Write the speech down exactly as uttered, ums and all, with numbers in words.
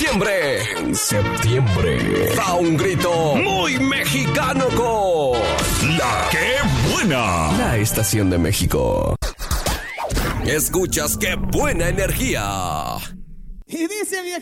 septiembre. En septiembre. Da un grito muy mexicano con La Qué Buena. La estación de México. Escuchas Qué Buena Energía. Y dice viejito.